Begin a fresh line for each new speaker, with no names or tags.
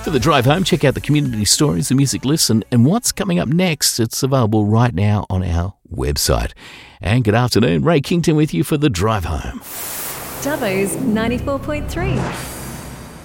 For the drive home, check out the community stories, the music list, and what's coming up next. It's available right now on our website. And good afternoon, Ray Kington with you for the drive home.
Dubbo's 94.3.